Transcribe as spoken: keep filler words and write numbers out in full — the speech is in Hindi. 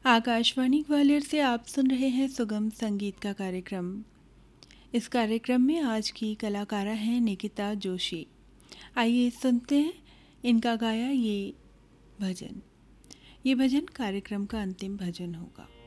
आकाशवाणी ग्वालियर से आप सुन रहे हैं सुगम संगीत का कार्यक्रम। इस कार्यक्रम में आज की कलाकारा हैं निकिता जोशी। आइए सुनते हैं इनका गाया ये भजन। ये भजन कार्यक्रम का अंतिम भजन होगा।